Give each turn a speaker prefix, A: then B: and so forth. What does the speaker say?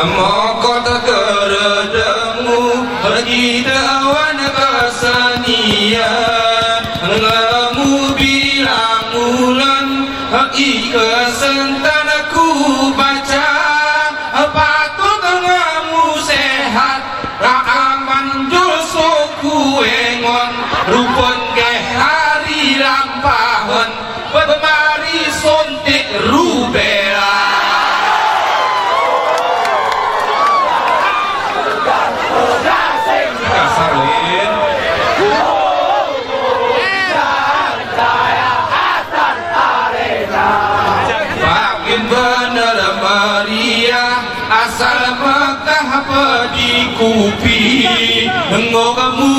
A: moko terkedemu kita awan kesenian ngemu bilang ulan ikesentan aku baca patut ngemu sehat raaman julso kuengon rupun ke hari lampahan bermari suntik rubella kasalin makin bener meriah asal Mekah pedikupi ngomong